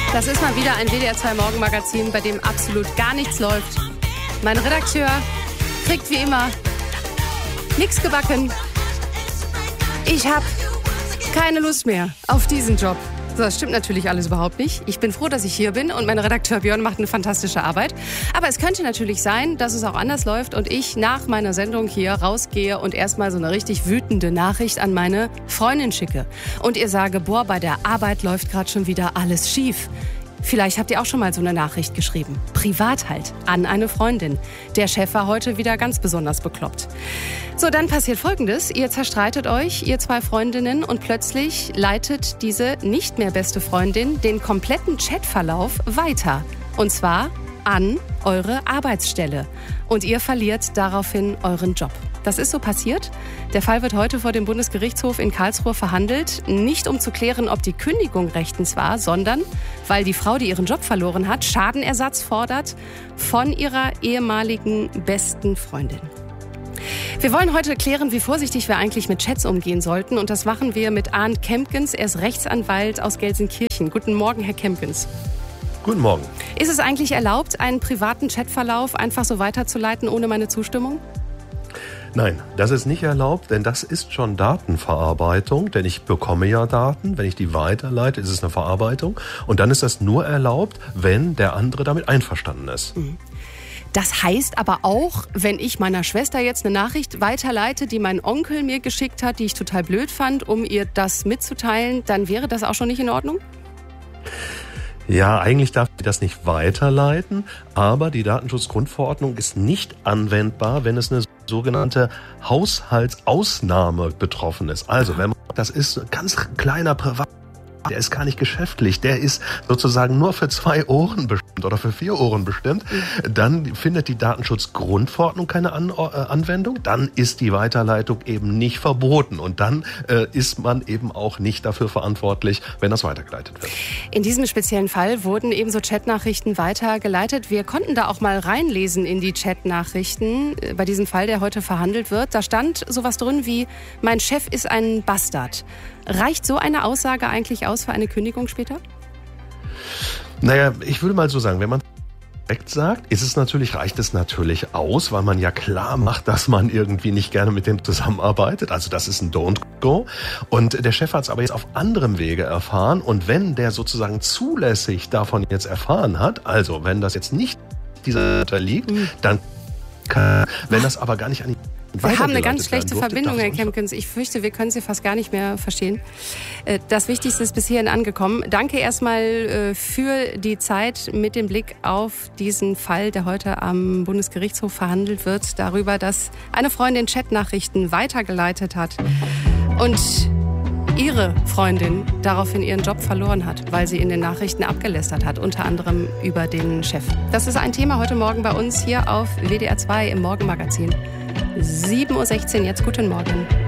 Das ist mal wieder ein WDR 2 Morgenmagazin, bei dem absolut gar nichts läuft. Mein Redakteur kriegt wie immer nichts gebacken. Ich habe keine Lust mehr auf diesen Job. So, das stimmt natürlich alles überhaupt nicht. Ich bin froh, dass ich hier bin und mein Redakteur Björn macht eine fantastische Arbeit. Aber es könnte natürlich sein, dass es auch anders läuft und ich nach meiner Sendung hier rausgehe und erstmal so eine richtig wütende Nachricht an meine Freundin schicke. Und ihr sage, boah, bei der Arbeit läuft gerade schon wieder alles schief. Vielleicht habt ihr auch schon mal so eine Nachricht geschrieben. Privat halt, an eine Freundin. Der Chef war heute wieder ganz besonders bekloppt. So, dann passiert Folgendes. Ihr zerstreitet euch, ihr zwei Freundinnen, und plötzlich leitet diese nicht mehr beste Freundin den kompletten Chatverlauf weiter. Und zwar an eure Arbeitsstelle. Und ihr verliert daraufhin euren Job. Das ist so passiert. Der Fall wird heute vor dem Bundesgerichtshof in Karlsruhe verhandelt. Nicht um zu klären, ob die Kündigung rechtens war, sondern weil die Frau, die ihren Job verloren hat, Schadenersatz fordert von ihrer ehemaligen besten Freundin. Wir wollen heute klären, wie vorsichtig wir eigentlich mit Chats umgehen sollten. Und das machen wir mit Arndt Kempkens. Er ist Rechtsanwalt aus Gelsenkirchen. Guten Morgen, Herr Kempkens. Guten Morgen. Ist es eigentlich erlaubt, einen privaten Chatverlauf einfach so weiterzuleiten ohne meine Zustimmung? Nein, das ist nicht erlaubt, denn das ist schon Datenverarbeitung, denn ich bekomme ja Daten, wenn ich die weiterleite, ist es eine Verarbeitung, und dann ist das nur erlaubt, wenn der andere damit einverstanden ist. Das heißt aber auch, wenn ich meiner Schwester jetzt eine Nachricht weiterleite, die mein Onkel mir geschickt hat, die ich total blöd fand, um ihr das mitzuteilen, dann wäre das auch schon nicht in Ordnung? Ja, eigentlich darf ich das nicht weiterleiten, aber die Datenschutzgrundverordnung ist nicht anwendbar, wenn es eine sogenannte Haushaltsausnahme betroffen ist. Also, wenn man, das ist ein ganz kleiner Privat, der ist gar nicht geschäftlich, der ist sozusagen nur für 2 Ohren bestimmt oder für 4 Ohren bestimmt, dann findet die Datenschutzgrundverordnung keine Anwendung, dann ist die Weiterleitung eben nicht verboten und dann ist man eben auch nicht dafür verantwortlich, wenn das weitergeleitet wird. In diesem speziellen Fall wurden eben so Chatnachrichten weitergeleitet. Wir konnten da auch mal reinlesen in die Chatnachrichten bei diesem Fall, der heute verhandelt wird. Da stand sowas drin wie, mein Chef ist ein Bastard. Reicht so eine Aussage eigentlich aus für eine Kündigung später? Naja, ich würde mal so sagen, wenn man direkt sagt, reicht es natürlich aus, weil man ja klar macht, dass man irgendwie nicht gerne mit dem zusammenarbeitet. Also das ist ein Don't Go. Und der Chef hat es aber jetzt auf anderem Wege erfahren. Und wenn der sozusagen zulässig davon jetzt erfahren hat, also wenn das jetzt nicht dieser unterliegt, dann kann, wenn das aber gar nicht an die Wir haben eine ganz schlechte Verbindung, Herr Kempkens. Ich fürchte, wir können Sie fast gar nicht mehr verstehen. Das Wichtigste ist bis hierhin angekommen. Danke erstmal für die Zeit mit dem Blick auf diesen Fall, der heute am Bundesgerichtshof verhandelt wird, darüber, dass eine Freundin Chatnachrichten weitergeleitet hat und ihre Freundin daraufhin ihren Job verloren hat, weil sie in den Nachrichten abgelästert hat, unter anderem über den Chef. Das ist ein Thema heute Morgen bei uns hier auf WDR 2 im Morgenmagazin. 7:16 Uhr, jetzt guten Morgen.